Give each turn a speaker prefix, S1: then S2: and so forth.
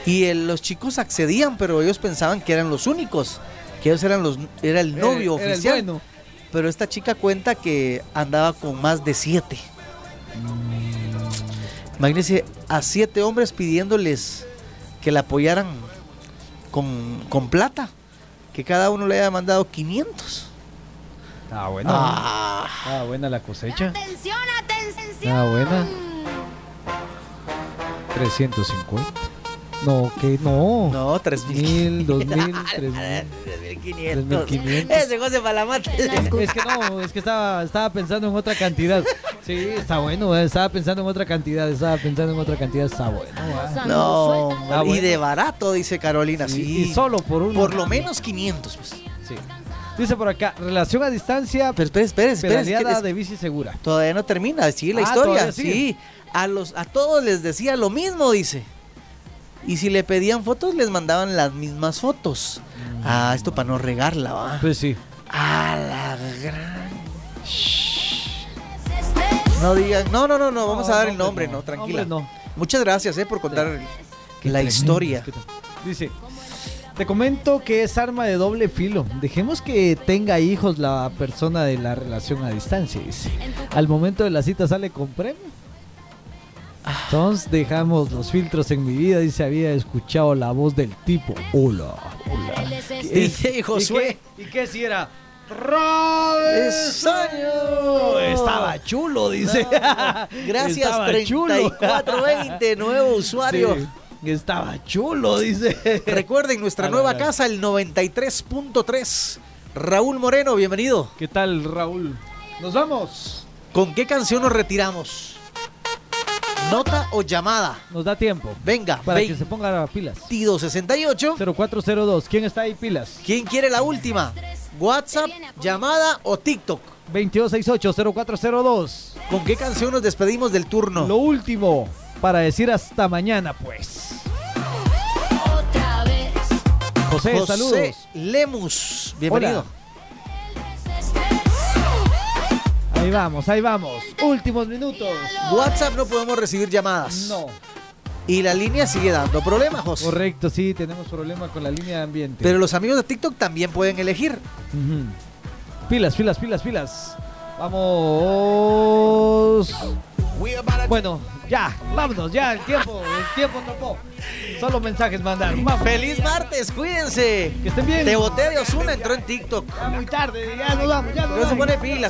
S1: Y los chicos accedían, pero ellos pensaban que eran los únicos, que ellos era el novio oficial.
S2: El bueno.
S1: Pero esta chica cuenta que andaba con más de 7. Imagínense a 7 hombres pidiéndoles que la apoyaran con plata, que cada uno le haya mandado 500.
S2: Ah, bueno. Ah, buena la cosecha.
S3: Atención, atención.
S2: Ah, buena. 350. No, que no.
S1: No, 3,000.
S2: 2,000,
S1: 3,500.
S2: 3,500.
S1: Ese José Palamate.
S2: Es que no, es que estaba pensando en otra cantidad. Sí, está bueno, estaba pensando en otra cantidad, está bueno.
S1: No,
S2: Ah,
S1: y
S2: bueno.
S1: de barato, dice Carolina, sí.
S2: Y solo por uno.
S1: Por lo menos 500, pues.
S2: Sí. Dice por acá, relación a distancia,
S1: Pero espere,
S2: pedaleada de bici segura.
S1: todavía no termina, sigue la
S2: Ah,
S1: historia.
S2: todavía sigue.
S1: Sí, a todos les decía lo mismo, dice. Y si le pedían fotos, les mandaban las mismas fotos. Esto para no regarla, va.
S2: Pues sí.
S1: A la gran. No digan, no, vamos a dar el nombre, no, tranquila.
S2: Hombre, no.
S1: Muchas gracias, por contar
S2: Qué
S1: la
S2: tremendo,
S1: historia.
S2: es que dice, te comento que es arma de doble filo. Dejemos que tenga hijos la persona de la relación a distancia, dice. Al momento de la cita sale con premio. Entonces dejamos los filtros en mi vida, dice, había escuchado la voz del tipo. Hola.
S1: DJ Josué.
S2: ¿Y qué si era?
S1: ¡Eso!
S2: Estaba chulo, dice.
S1: Gracias,
S2: Estaba
S1: 3420, nuevo usuario.
S2: Sí, estaba chulo, dice.
S1: Recuerden, nuestra nueva casa, el 93.3. Raúl Moreno, bienvenido.
S2: ¿Qué tal, Raúl? Nos vamos.
S1: ¿Con qué canción nos retiramos? ¿Nota o llamada?
S2: Nos da tiempo.
S1: Venga,
S2: Para que se ponga pilas.
S1: 2268.
S2: 0402. ¿Quién está ahí, pilas?
S1: ¿Quién quiere la última? ¿WhatsApp, llamada o TikTok?
S2: 2268-0402.
S1: ¿Con qué canción nos despedimos del turno?
S2: Lo último para decir hasta mañana, pues.
S3: Otra vez.
S2: José, saludos.
S1: Lemus, bienvenido.
S2: Hola. Ahí vamos. Últimos minutos.
S1: WhatsApp no podemos recibir llamadas.
S2: No.
S1: Y la línea sigue dando problemas, José.
S2: Correcto, sí, tenemos problema con la línea de ambiente.
S1: Pero los amigos de TikTok también pueden elegir.
S2: Ujú. Pilas. Vamos. Bueno, ya, vámonos, ya, el tiempo topó. Solo mensajes mandar. Vamos.
S1: ¡Feliz martes! ¡Cuídense!
S2: Que estén bien.
S1: Te boté de Ozuna, entró en TikTok.
S2: Ya muy tarde, ya nos vamos.
S1: Pero se pone pilas.